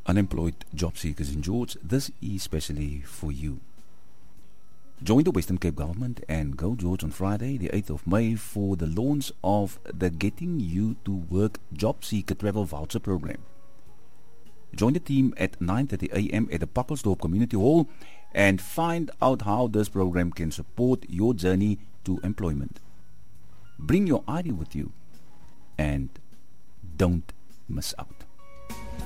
Unemployed job seekers in George, this is especially for you. Join the Western Cape Government and go George on Friday, the 8th of May, for the launch of the Getting You to Work Job Seeker Travel Voucher Program. Join the team at 9:30 a.m. at the Pakkelsdorp Community Hall and find out how this program can support your journey to employment. Bring your ID with you and don't miss out.